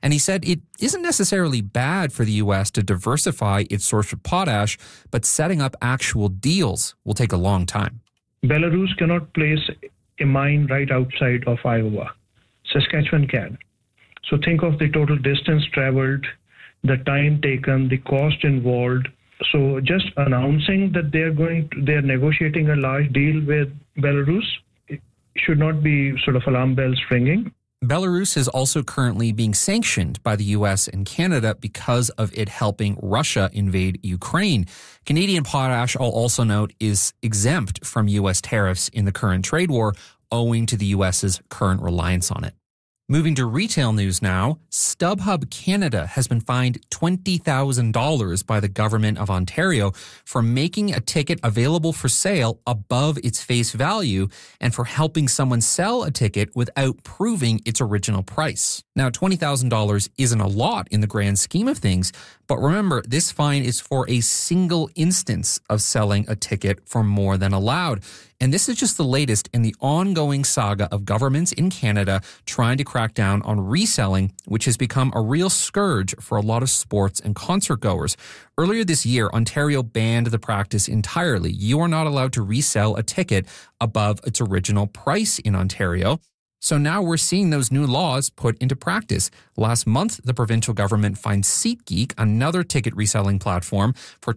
And he said it isn't necessarily bad for the U.S. to diversify its source of potash, but setting up actual deals will take a long time. Belarus cannot place a mine right outside of Iowa. Saskatchewan can. So think of the total distance traveled, the time taken, the cost involved. So just announcing that they're negotiating a large deal with Belarus, it should not be sort of alarm bells ringing. Belarus is also currently being sanctioned by the U.S. and Canada because of it helping Russia invade Ukraine. Canadian potash, I'll also note, is exempt from U.S. tariffs in the current trade war, owing to the U.S.'s current reliance on it. Moving to retail news now, StubHub Canada has been fined $20,000 by the government of Ontario for making a ticket available for sale above its face value and for helping someone sell a ticket without proving its original price. Now, $20,000 isn't a lot in the grand scheme of things, but remember, this fine is for a single instance of selling a ticket for more than allowed. And this is just the latest in the ongoing saga of governments in Canada trying to crack down on reselling, which has become a real scourge for a lot of sports and concert goers. Earlier this year, Ontario banned the practice entirely. You are not allowed to resell a ticket above its original price in Ontario. So now we're seeing those new laws put into practice. Last month, the provincial government fined SeatGeek, another ticket reselling platform, for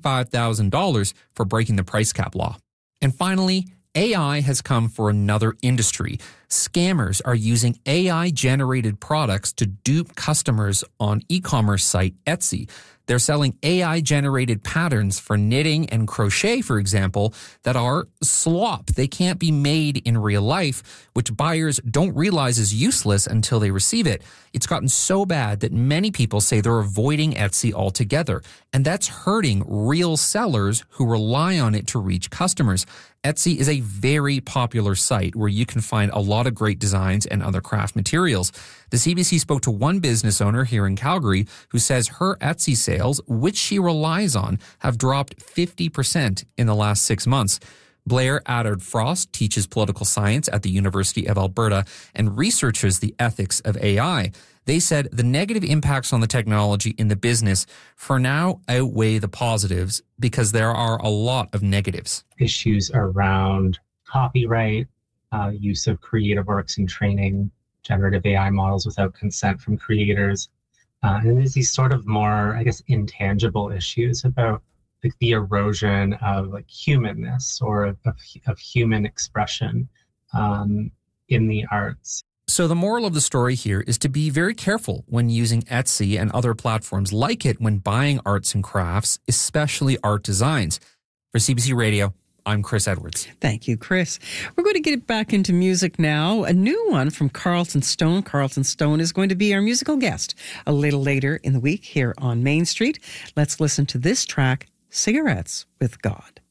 $25,000 for breaking the price cap law. And finally, AI has come for another industry. Scammers are using AI-generated products to dupe customers on e-commerce site Etsy. They're selling AI-generated patterns for knitting and crochet, for example, that are slop. They can't be made in real life, which buyers don't realize is useless until they receive it. It's gotten so bad that many people say they're avoiding Etsy altogether, and that's hurting real sellers who rely on it to reach customers. Etsy is a very popular site where you can find a lot of great designs and other craft materials. The CBC spoke to one business owner here in Calgary who says her Etsy sales, which she relies on, have dropped 50% in the last 6 months. Blair Adard-Frost teaches political science at the University of Alberta and researches the ethics of AI. They said the negative impacts on the technology in the business for now outweigh the positives because there are a lot of negatives. Issues around copyright, use of creative works in training generative AI models without consent from creators. And there's these sort of more, I guess, intangible issues about like the erosion of like humanness or of human expression in the arts. So the moral of the story here is to be very careful when using Etsy and other platforms like it when buying arts and crafts, especially art designs. For CBC Radio, I'm Chris Edwards. Thank you, Chris. We're going to get back into music now. A new one from Carlton Stone. Carlton Stone is going to be our musical guest a little later in the week here on Main Street. Let's listen to this track, Cigarettes with God.